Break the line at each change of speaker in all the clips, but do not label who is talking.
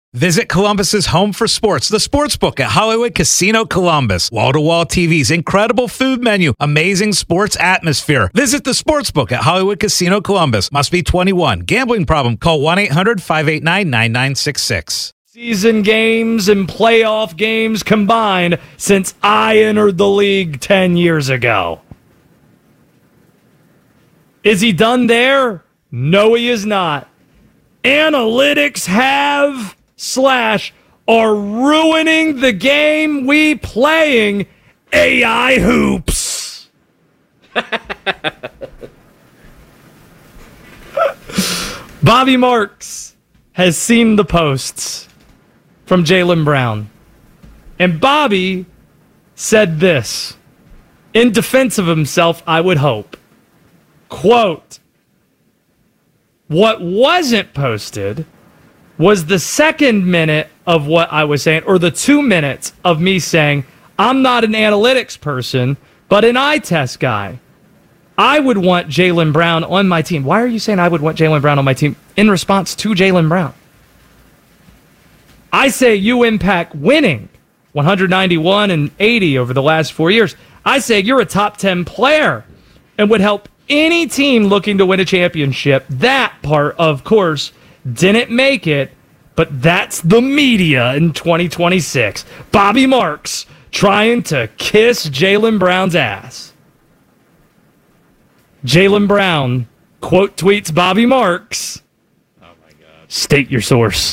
Visit Columbus's home for sports, the Sportsbook at Hollywood Casino Columbus. Wall-to-wall TVs, incredible food menu, amazing sports atmosphere. Visit the Sportsbook at Hollywood Casino Columbus. Must be 21. Gambling problem? Call 1-800-589-9966.
Season games and playoff games combined since I entered the league 10 years ago. Is he done there? No, he is not. Analytics are ruining the game we playing, AI hoops. Bobby Marks has seen the posts from Jaylen Brown. And Bobby said this, in defense of himself, I would hope. Quote, what wasn't posted was the second minute of what I was saying, or the 2 minutes of me saying, I'm not an analytics person, but an eye test guy. I would want Jaylen Brown on my team. Why are you saying I would want Jaylen Brown on my team in response to Jaylen Brown? I say you impact winning 191 and 80 over the last 4 years. I say you're a top 10 player and would help any team looking to win a championship. That part, of course, didn't make it, but that's the media in 2026. Bobby Marks trying to kiss Jaylen Brown's ass. Jaylen Brown quote tweets Bobby Marks.
Oh my God.
State your source.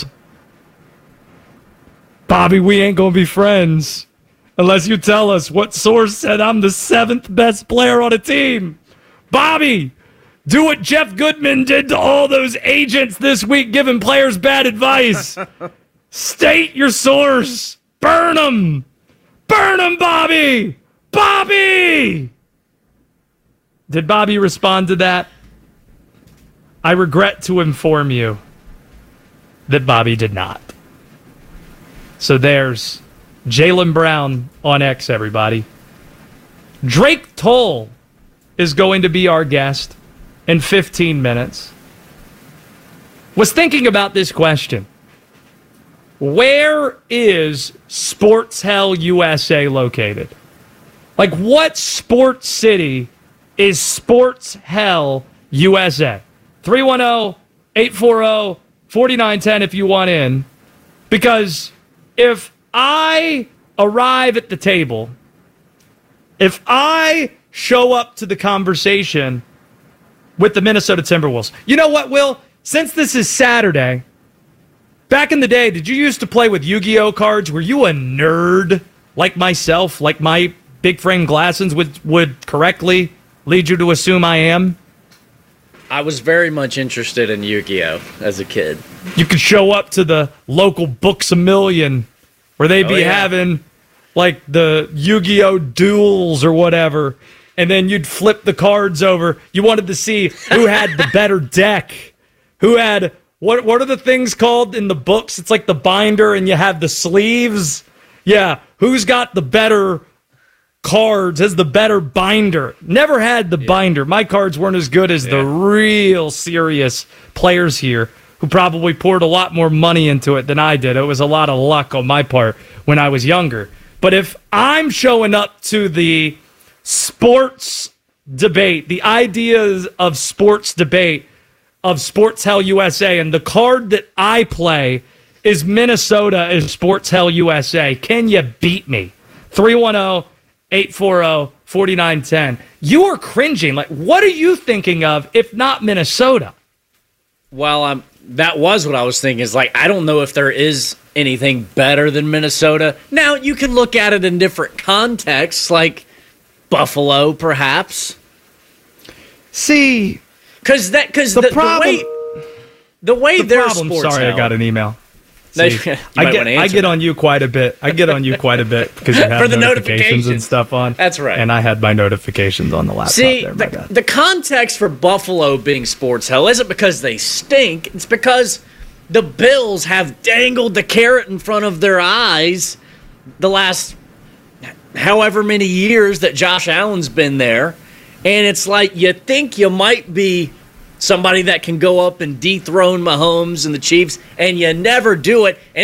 Bobby, we ain't gonna be friends unless you tell us what source said I'm the 7th best player on a team. Bobby, do what Jeff Goodman did to all those agents this week giving players bad advice. State your source. Burn them. Burn them, Bobby. Bobby! Did Bobby respond to that? I regret to inform you that Bobby did not. So there's Jaylen Brown on X, everybody. Drake Toll is going to be our guest in 15 minutes. Was thinking about this question. Where is Sports Hell USA located? Like, what sports city is Sports Hell USA? 310-840-4910 if you want in. Because if I arrive at the table, if I show up to the conversation with the Minnesota Timberwolves. You know what, Will? Since this is Saturday, back in the day, did you used to play with Yu-Gi-Oh cards? Were you a nerd like myself, like my big frame glasses would correctly lead you to assume I am?
I was very much interested in Yu-Gi-Oh as a kid.
You could show up to the local Books A Million where they'd be having like the Yu-Gi-Oh duels or whatever. And then you'd flip the cards over. You wanted to see who had the better deck. Who had, what are the things called in the books? It's like the binder and you have the sleeves. Yeah, who's got the better cards, has the better binder. Never had the binder. My cards weren't as good as the real serious players here who probably poured a lot more money into it than I did. It was a lot of luck on my part when I was younger. But if I'm showing up to the sports debate, the ideas of sports debate of Sports Hell USA, and the card that I play is Minnesota as Sports Hell USA. Can you beat me? 310-840-4910. You are cringing. Like, what are you thinking of if not Minnesota?
Well, that was what I was thinking. Is like, I don't know if there is anything better than Minnesota. Now, you can look at it in different contexts, like Buffalo, perhaps.
See,
because the way their sports.
Sorry,
hell,
I got an email.
See,
I get on you quite a bit. because you have
for the
notifications and stuff on.
That's right.
And I had my notifications on the laptop.
See,
there,
the context for Buffalo being sports hell isn't because they stink. It's because the Bills have dangled the carrot in front of their eyes the last however many years that Josh Allen's been there. And it's like you think you might be somebody that can go up and dethrone Mahomes and the Chiefs, and you never do it. And